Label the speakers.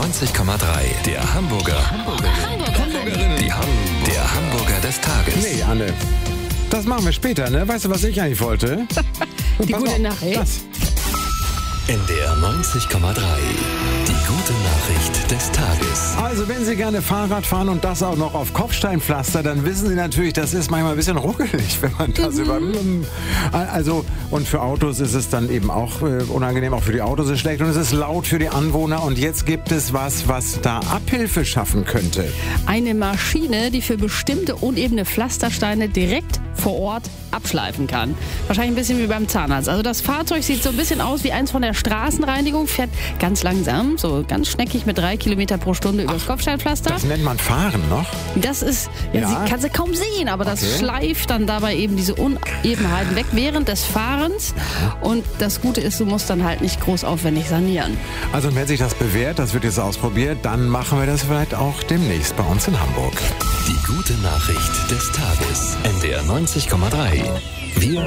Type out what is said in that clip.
Speaker 1: 90,3. Der Hamburger. Hamburgerinnen. Der Hamburger des Tages.
Speaker 2: Nee, Anne. Das machen wir später, ne? Weißt du, was ich eigentlich wollte?
Speaker 3: Die gute Nachricht.
Speaker 2: Das.
Speaker 1: In der 90,3. Die gute Nachricht des Tages.
Speaker 2: Also, wenn Sie gerne Fahrrad fahren und das auch noch auf Kopfsteinpflaster, dann wissen Sie natürlich, das ist manchmal ein bisschen ruckelig, wenn man das Also, und für Autos ist es dann eben auch unangenehm, auch für die Autos ist es schlecht und es ist laut für die Anwohner. Und jetzt gibt es was da Abhilfe schaffen könnte.
Speaker 3: Eine Maschine, die für bestimmte unebene Pflastersteine direkt vor Ort abschleifen kann. Wahrscheinlich ein bisschen wie beim Zahnarzt. Also das Fahrzeug sieht so ein bisschen aus wie eins von der Straßenreinigung, fährt ganz langsam, so ganz schneckig mit 3 Kilometer pro Stunde übers Kopfsteinpflaster.
Speaker 2: Das nennt man Fahren noch?
Speaker 3: Das ist, kannst du kaum sehen, aber das schleift dann dabei eben diese Unebenheiten weg während des Fahrens. Und das Gute ist, du musst dann halt nicht groß aufwendig sanieren.
Speaker 2: Also wenn sich das bewährt, das wird jetzt ausprobiert, dann machen wir das vielleicht auch demnächst bei uns in Hamburg.
Speaker 1: Die gute Nachricht des Tages. NDR 90,3. Wir